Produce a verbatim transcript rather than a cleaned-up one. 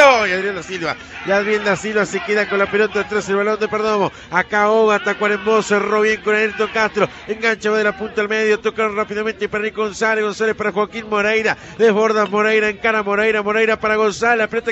¡Gol! Y Adrián da Silva. Y Adrián da Silva se queda con la pelota atrás el balón de Perdomo. Acá Oga, Tacuarembó, cerró bien con Ayrton Castro. Engancha va de la punta al medio. Tocaron rápidamente para Nick González. González para Joaquín Moreira. Desborda Moreira, encara Moreira. Moreira para González. Aprieta